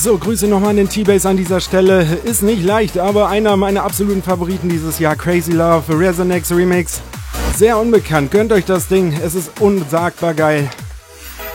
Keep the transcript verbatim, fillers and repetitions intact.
So, Grüße nochmal an den T-Bass an dieser Stelle. Ist nicht leicht, aber einer meiner absoluten Favoriten dieses Jahr. Crazy Love, Resonex Remix. Sehr unbekannt, gönnt euch das Ding. Es ist unsagbar geil.